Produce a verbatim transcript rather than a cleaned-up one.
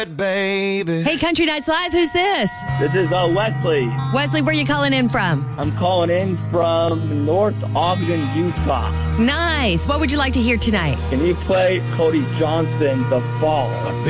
it, baby. Hey, Country Nights Live, who's this? This is uh, Wesley. Wesley, where are you calling in from? I'm calling in from North Ogden, Utah. Nice. What would you like to hear tonight? Can you play Cody Johnson, The Fall?